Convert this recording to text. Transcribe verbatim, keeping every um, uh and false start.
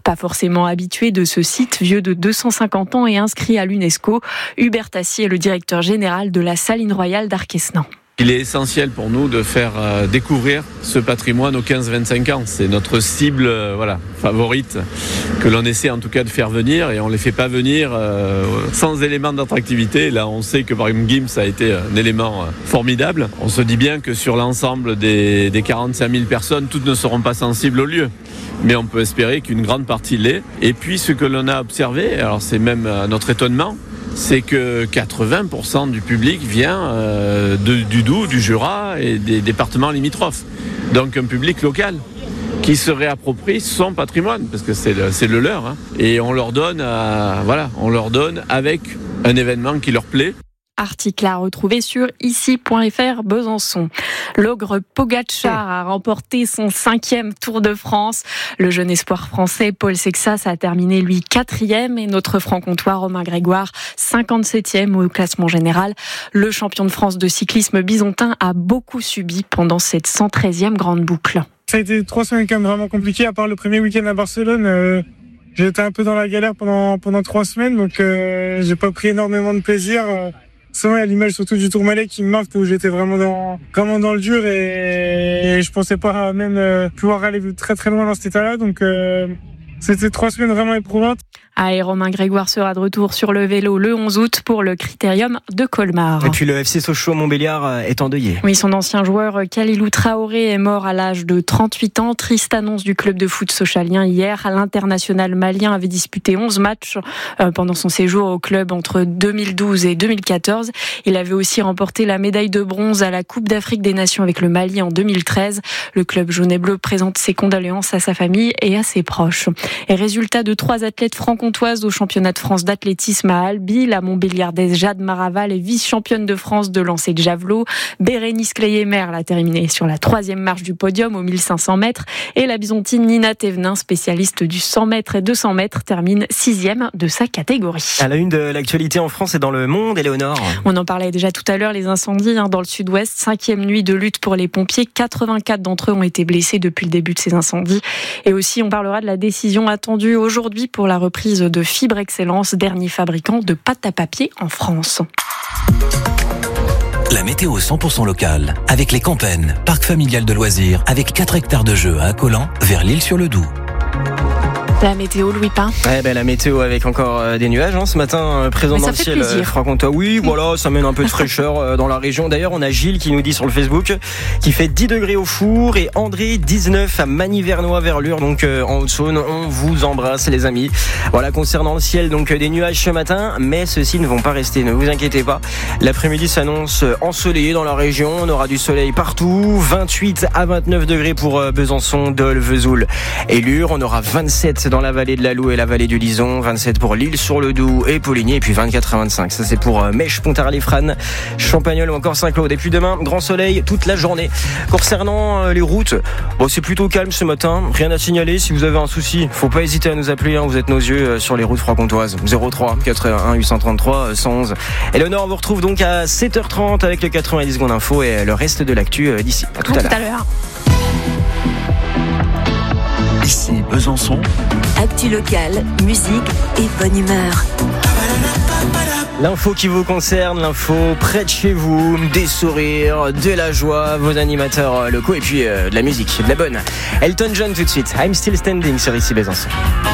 Pas forcément habitué de ce site vieux de deux cent cinquante ans et inscrit à l'UNESCO, Hubert Tassy est le directeur général de la Saline royale d'Arquesnan. Il est essentiel pour nous de faire euh, découvrir ce patrimoine aux quinze vingt-cinq ans. C'est notre cible euh, voilà, favorite que l'on essaie en tout cas de faire venir, et on ne les fait pas venir euh, sans élément d'attractivité. Là, on sait que par exemple Gims a été un élément euh, formidable. On se dit bien que sur l'ensemble des, des quarante-cinq mille personnes, toutes ne seront pas sensibles au lieu. Mais on peut espérer qu'une grande partie l'est. Et puis ce que l'on a observé, alors c'est même à notre étonnement, c'est que quatre-vingts pour cent du public vient euh, de, du Doubs, du Jura et des départements limitrophes. Donc un public local qui se réapproprie son patrimoine, parce que c'est le, c'est le leur. Hein. Et on leur donne, euh, voilà, on leur donne avec un événement qui leur plaît. Article à retrouver sur ici point f r Besançon. L'ogre Pogačar a remporté son cinquième Tour de France. Le jeune espoir français Paul Sexas a terminé lui quatrième et notre franc-comtois Romain Grégoire cinquante-septième au classement général. Le champion de France de cyclisme bisontin a beaucoup subi pendant cette cent treizième grande boucle. Ça a été trois semaines quand même vraiment compliquées, à part le premier week-end à Barcelone. Euh, j'ai été un peu dans la galère pendant pendant trois semaines, donc euh, j'ai pas pris énormément de plaisir. Euh, Souvent, il y a l'image surtout du Tourmalet qui me marque, où j'étais vraiment dans, vraiment dans le dur, et, et je pensais pas même euh, pouvoir aller très très loin dans cet état-là. Donc, euh, c'était trois semaines vraiment éprouvantes. Ah, et Romain Grégoire sera de retour sur le vélo le onze août pour le Critérium de Colmar. Et puis le F C Sochaux-Montbéliard est endeuillé. Oui, son ancien joueur Khalilou Traoré est mort à l'âge de trente-huit ans. Triste annonce du club de foot sochalien hier. L'international malien avait disputé onze matchs pendant son séjour au club entre deux mille douze et deux mille quatorze. Il avait aussi remporté la médaille de bronze à la Coupe d'Afrique des Nations avec le Mali en deux mille treize. Le club jaune et bleu présente ses condoléances à sa famille et à ses proches. Et résultat de trois athlètes franco au championnat de France d'athlétisme à Albi, la Montbéliardaise Jade Maraval est vice-championne de France de lancer de javelot. Bérénice Cléyemer l'a terminée sur la troisième marche du podium aux mille cinq cents mètres. Et la bisontine Nina Thévenin, spécialiste du cent mètres et deux cents mètres, termine sixième de sa catégorie. À la une de l'actualité en France et dans le monde, Éléonore. On en parlait déjà tout à l'heure, les incendies hein, dans le sud-ouest. Cinquième nuit de lutte pour les pompiers. quatre-vingt-quatre d'entre eux ont été blessés depuis le début de ces incendies. Et aussi, on parlera de la décision attendue aujourd'hui pour la reprise de Fibre Excellence, dernier fabricant de pâte à papier en France. La météo cent pour cent locale, avec les Campennes, parc familial de loisirs, avec quatre hectares de jeux à Accolan, vers l'Île-sur-le-Doubs. La météo, Louis Pain. Ouais, ben, la météo avec encore euh, des nuages hein, ce matin, euh, présent dans le ciel. Euh, franc-comtois. Oui, voilà, ça mène un peu de fraîcheur euh, dans la région. D'ailleurs, on a Gilles qui nous dit sur le Facebook qui fait dix degrés au four et André dix-neuf à Magny-Vernois vers Lure, donc euh, en Haute-Saône. On vous embrasse les amis. Voilà, concernant le ciel, donc euh, des nuages ce matin, mais ceux-ci ne vont pas rester, ne vous inquiétez pas. L'après-midi s'annonce ensoleillé dans la région. On aura du soleil partout. vingt-huit à vingt-neuf degrés pour euh, Besançon, Dole, Vesoul et Lure. On aura vingt-sept dans la vallée de la Loue et la vallée du Lison, vingt-sept pour l'Île-sur-le-Doubs et Poligny, et puis vingt-quatre à vingt-cinq. Ça c'est pour Mèche, Pontarlier-Frane, Champagnole ou encore Saint-Claude. Et puis demain, grand soleil toute la journée. Concernant les routes, bon, c'est plutôt calme ce matin, rien à signaler. Si vous avez un souci, faut pas hésiter à nous appeler, hein. Vous êtes nos yeux sur les routes franc-comtoises. zéro trois quatre-vingt-un huit cent trente-trois cent onze. Éléonore, on vous retrouve donc à sept heures trente avec le quatre-vingt-dix secondes info et le reste de l'actu d'ici. À tout à, à, tout à l'heure. Ici Besançon. Actu locale, musique et bonne humeur. L'info qui vous concerne, l'info près de chez vous, des sourires, de la joie, vos animateurs locaux et puis euh, de la musique, de la bonne. Elton John tout de suite, I'm Still Standing sur Ici Besançon.